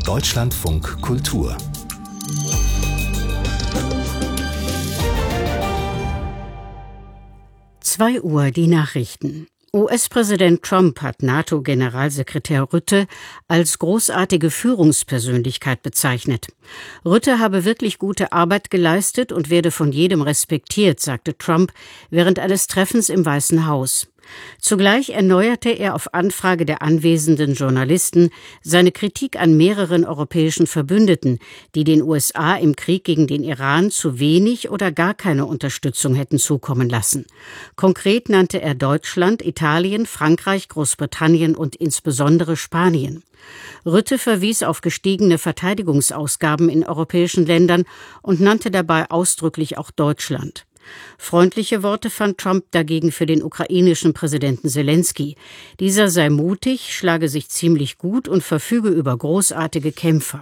Deutschlandfunk Kultur. 2 Uhr die Nachrichten. US-Präsident Trump hat NATO-Generalsekretär Rutte als großartige Führungspersönlichkeit bezeichnet. Rutte habe wirklich gute Arbeit geleistet und werde von jedem respektiert, sagte Trump während eines Treffens im Weißen Haus. Zugleich erneuerte er auf Anfrage der anwesenden Journalisten seine Kritik an mehreren europäischen Verbündeten, die den USA im Krieg gegen den Iran zu wenig oder gar keine Unterstützung hätten zukommen lassen. Konkret nannte er Deutschland, Italien, Frankreich, Großbritannien und insbesondere Spanien. Rutte verwies auf gestiegene Verteidigungsausgaben in europäischen Ländern und nannte dabei ausdrücklich auch Deutschland. Freundliche Worte fand Trump dagegen für den ukrainischen Präsidenten Selenskyj. Dieser sei mutig, schlage sich ziemlich gut und verfüge über großartige Kämpfer.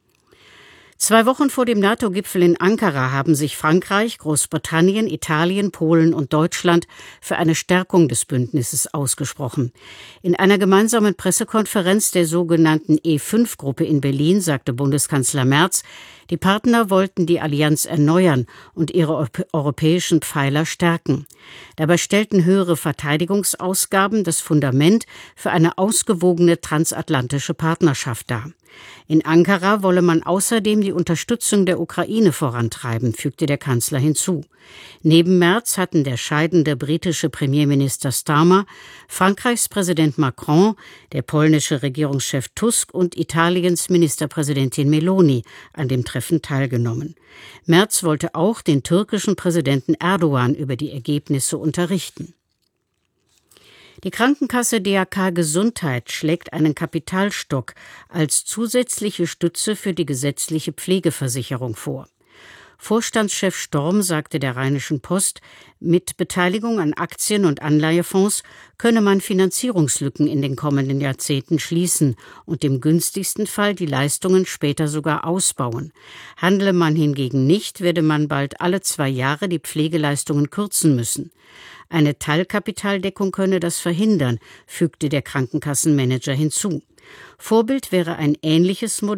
2 Wochen vor dem NATO-Gipfel in Ankara haben sich Frankreich, Großbritannien, Italien, Polen und Deutschland für eine Stärkung des Bündnisses ausgesprochen. In einer gemeinsamen Pressekonferenz der sogenannten E5-Gruppe in Berlin sagte Bundeskanzler Merz, die Partner wollten die Allianz erneuern und ihre europäischen Pfeiler stärken. Dabei stellten höhere Verteidigungsausgaben das Fundament für eine ausgewogene transatlantische Partnerschaft dar. In Ankara wolle man außerdem die Unterstützung der Ukraine vorantreiben, fügte der Kanzler hinzu. Neben Merz hatten der scheidende britische Premierminister Starmer, Frankreichs Präsident Macron, der polnische Regierungschef Tusk und Italiens Ministerpräsidentin Meloni an dem Treffen teilgenommen. Merz wollte auch den türkischen Präsidenten Erdogan über die Ergebnisse unterrichten. Die Krankenkasse DAK Gesundheit schlägt einen Kapitalstock als zusätzliche Stütze für die gesetzliche Pflegeversicherung vor. Vorstandschef Storm sagte der Rheinischen Post, mit Beteiligung an Aktien- und Anleihefonds könne man Finanzierungslücken in den kommenden Jahrzehnten schließen und im günstigsten Fall die Leistungen später sogar ausbauen. Handle man hingegen nicht, werde man bald alle 2 Jahre die Pflegeleistungen kürzen müssen. Eine Teilkapitaldeckung könne das verhindern, fügte der Krankenkassenmanager hinzu. Vorbild wäre ein ähnliches Modell